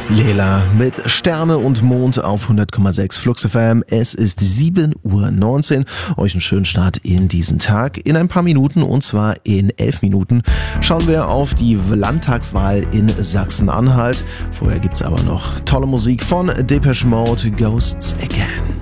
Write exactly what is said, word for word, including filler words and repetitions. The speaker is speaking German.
Lela mit Sterne und Mond auf hundert Komma sechs Flux F M. Es ist sieben Uhr neunzehn. Euch einen schönen Start in diesen Tag. In ein paar Minuten, und zwar in elf Minuten, schauen wir auf die Landtagswahl in Sachsen-Anhalt. Vorher gibt's aber noch tolle Musik von Depeche Mode, Ghosts Again.